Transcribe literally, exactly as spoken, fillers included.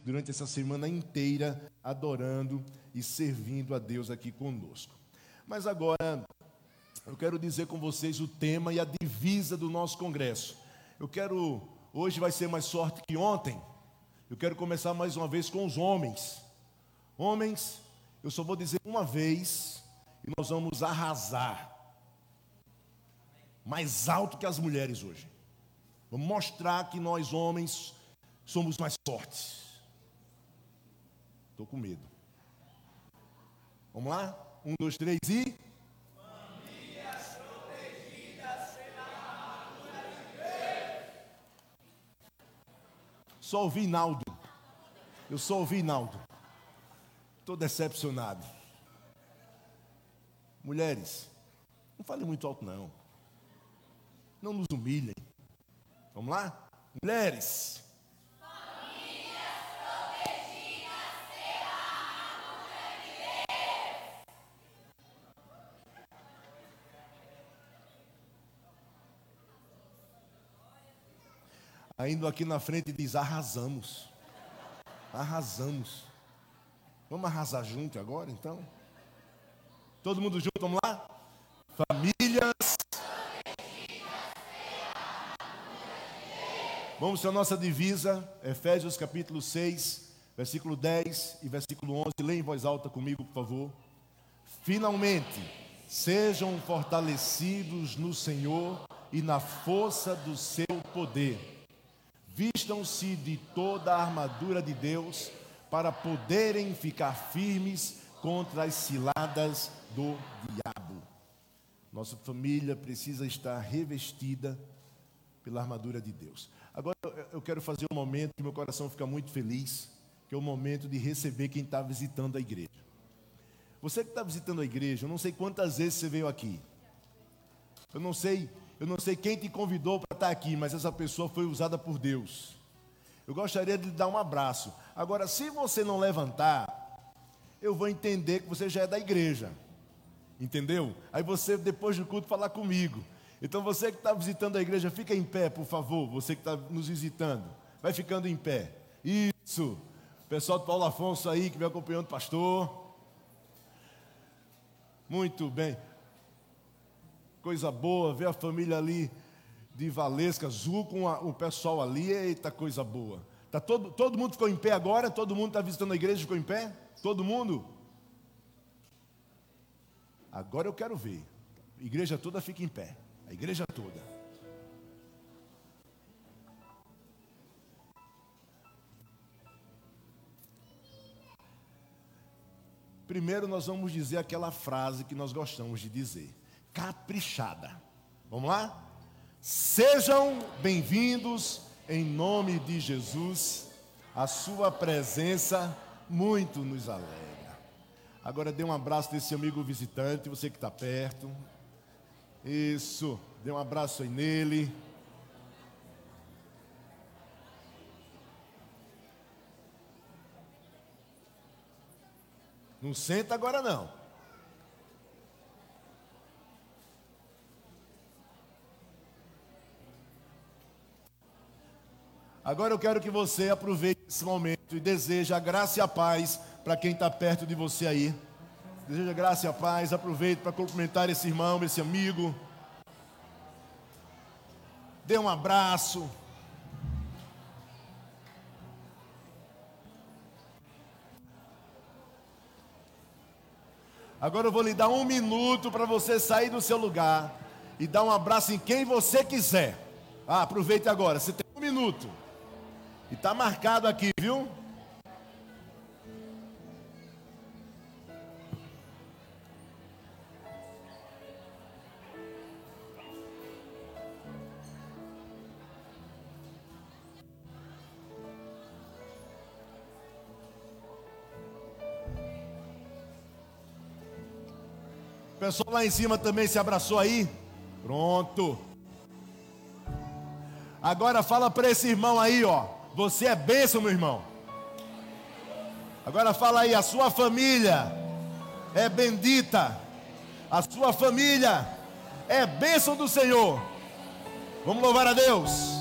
durante essa semana inteira, adorando e servindo a Deus aqui conosco. Mas agora, eu quero dizer com vocês o tema e a divisa do nosso congresso. Eu quero, hoje vai ser mais sorte que ontem, eu quero começar mais uma vez com os homens. Homens, eu só vou dizer uma vez e nós vamos arrasar. Mais alto que as mulheres hoje. Vamos mostrar que nós homens somos mais fortes. Estou com medo. Vamos lá? Um, dois, três e... Famílias protegidas pela armadura de Deus. Só ouvi Naldo. Eu só ouvi Naldo. Estou decepcionado. Mulheres, não fale muito alto não. Não nos humilhem. Vamos lá? Mulheres. Famílias protegidas pela armadura de Deus. Ainda aqui na frente diz: arrasamos. Arrasamos. Vamos arrasar junto agora, então? Todo mundo junto, vamos lá? Famílias. Vamos para a nossa divisa, Efésios capítulo seis, versículo dez e versículo onze. Leia em voz alta comigo, por favor. Finalmente, sejam fortalecidos no Senhor e na força do seu poder. Vistam-se de toda a armadura de Deus para poderem ficar firmes contra as ciladas do diabo. Nossa família precisa estar revestida pela armadura de Deus. Agora eu quero fazer um momento que meu coração fica muito feliz, que é o momento de receber quem está visitando a igreja. Você que está visitando a igreja, eu não sei quantas vezes você veio aqui. Eu não sei, eu não sei quem te convidou para estar aqui, mas essa pessoa foi usada por Deus. Eu gostaria de lhe dar um abraço. Agora, se você não levantar, eu vou entender que você já é da igreja. Entendeu? Aí você, depois do culto, falar comigo. Então você que está visitando a igreja, fica em pé, por favor. Você que está nos visitando, vai ficando em pé. Isso. O pessoal do Paulo Afonso aí, que vem acompanhando o pastor. Muito bem. Coisa boa, ver a família ali de Valesca, Azul, com a, o pessoal ali. Eita, coisa boa. Tá todo, todo mundo ficou em pé agora? Todo mundo está visitando a igreja e ficou em pé? Todo mundo? Agora eu quero ver. A igreja toda fica em pé. A igreja toda. Primeiro nós vamos dizer aquela frase que nós gostamos de dizer. Caprichada. Vamos lá? Sejam bem-vindos em nome de Jesus. A sua presença muito nos alegra. Agora dê um abraço desse amigo visitante, você que está perto. Isso, dê um abraço aí nele. Não senta agora não. Agora eu quero que você aproveite esse momento e deseje a graça e a paz para quem está perto de você aí. Deseja graça e a paz, aproveite para cumprimentar esse irmão, esse amigo. Dê um abraço. Agora eu vou lhe dar um minuto para você sair do seu lugar e dar um abraço em quem você quiser. Ah, aproveite agora, você tem um minuto. E está marcado aqui, viu? O pessoal lá em cima também se abraçou aí? Pronto. Agora fala para esse irmão aí, ó. Você é bênção, meu irmão. Agora fala aí, a sua família é bendita. A sua família é bênção do Senhor. Vamos louvar a Deus.